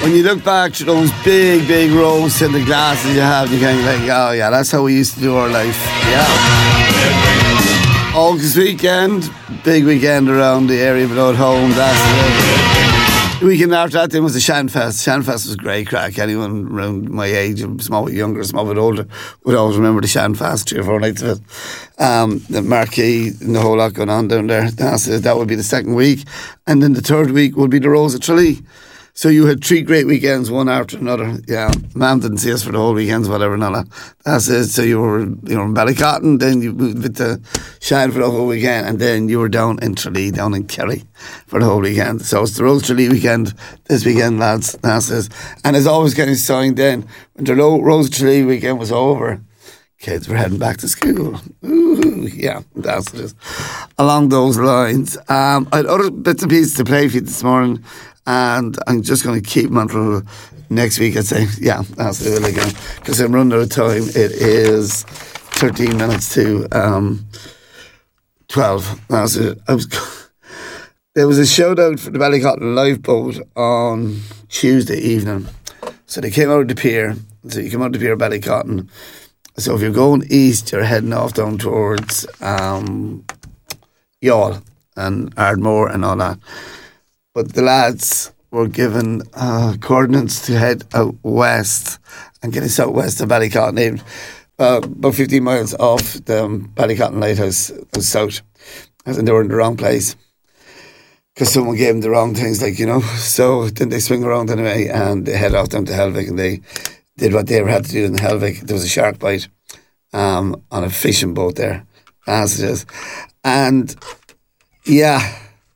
when you look back to those big rows in the glasses you have, you kind of like, oh yeah, that's how we used to do our life. Yeah. August weekend, big weekend around the area below home. That's it. The weekend after that then was the Shanfest. Shanfest was great crack. Anyone around my age, a small bit younger, a small bit older, would always remember the Shanfest, 3 or 4 nights of it. The marquee and the whole lot going on down there. That's it. That would be the second week. And then the third week would be the Rose of Tralee. So you had 3 great weekends, one after another. Yeah, Mum didn't see us for the whole weekends, whatever, and all that. That's it. So you were in Ballycotton, then you moved with the Shine for the whole weekend, and then you were down in Tralee, down in Kerry for the whole weekend. So it's the Rose Tralee weekend this weekend, lads. That's it. And it's always getting signed then. When the Rose Tralee weekend was over, kids were heading back to school. Ooh, yeah, that's it. Along those lines. I had other bits and pieces to play for you this morning, and I'm just going to keep them until next week, I'd say. Yeah, that's it again. Because I'm running out of time. It is 13 minutes to 12. That's it. There was a shout out for the Ballycotton Lifeboat on Tuesday evening. So they came out of the pier. So you come out of the pier of Ballycotton. So if you're going east, you're heading off down towards Youghal and Ardmore and all that. But the lads were given coordinates to head out west and get us out west of Ballycotton, about 15 miles off the Ballycotton Lighthouse south. And they were in the wrong place because someone gave them the wrong things, So then they swing around anyway and they head off down to Helvick, and they did what they ever had to do in Helvick. There was a shark bite on a fishing boat there, as it is. And yeah,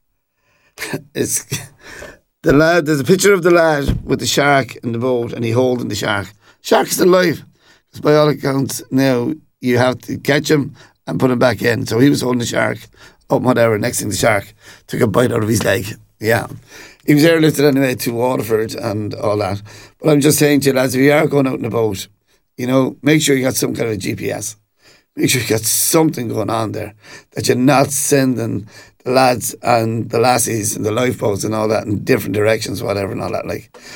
it's the lad. There's a picture of the lad with the shark in the boat, and he holding the shark. Shark is alive. Because by all accounts, now you have to catch him and put him back in. So he was holding the shark up, whatever. Next thing, the shark took a bite out of his leg. Yeah, he was airlifted anyway to Waterford and all that. But I'm just saying to you, lads, if you are going out in a boat, make sure you got some kind of a GPS. Make sure you got something going on there, that you're not sending the lads and the lassies and the lifeboats and all that in different directions, whatever and all that.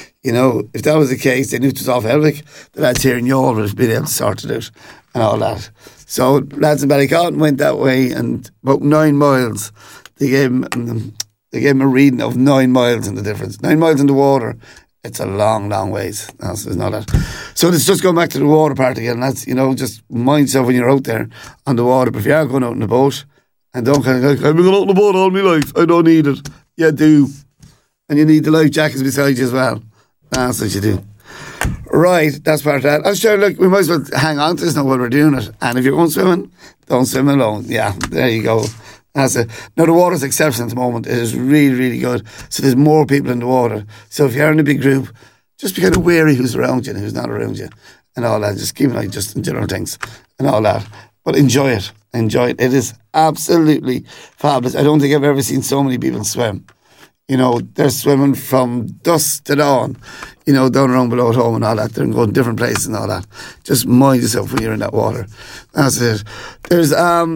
If that was the case, they knew it was off Helvick, the lads here in Youghal would have been able to sort it out and all that. So lads in Ballycotton went that way, and about 9 miles, they gave him a reading of 9 miles in the difference. 9 miles in the water, it's a long ways. It's not that. So let's just go back to the water part again. That's, just mind yourself when you're out there on the water. But if you are going out in a boat, and don't kind of like, I've been going out in a boat all my life, I don't need it. You do. And you need the life jackets beside you as well. That's what you do. Right, that's part of that. I was sure, look, we might as well hang on to this now while we're doing it. And if you're going swimming, don't swim alone. Yeah, there you go. That's it. Now, the water's exceptional at the moment. It is really, really good. So there's more people in the water. So if you're in a big group, just be kind of wary who's around you and who's not around you and all that. Just keep an eye just in general things and all that. But enjoy it. Enjoy it. It is absolutely fabulous. I don't think I've ever seen so many people swim. They're swimming from dusk to dawn, down around below at home and all that. They're going different places and all that. Just mind yourself when you're in that water. That's it. There's,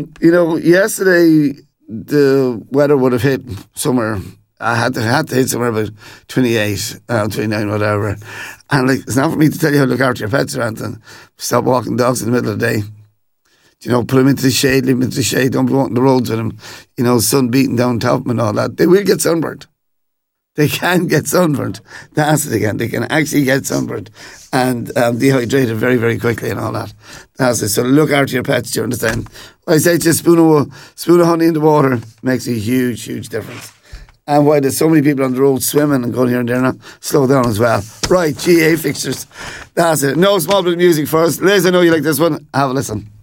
yesterday the weather would have hit somewhere. I had to hit somewhere about 28, 29, whatever. And it's not for me to tell you how to look after your pets or anything. Stop walking dogs in the middle of the day. Put them into the shade, leave them into the shade. Don't be walking the roads with them. Sun beating down top of them and all that. They will get sunburned. They can get sunburned. That's it again. They can actually get sunburned and dehydrated very, very quickly and all that. That's it. So look after your pets during this time. I say just a spoon of honey in the water makes a huge, huge difference. And why there's so many people on the road swimming and going here and there now, slow down as well. Right, GA fixtures. That's it. No small bit of music first. Liz, I know you like this one. Have a listen.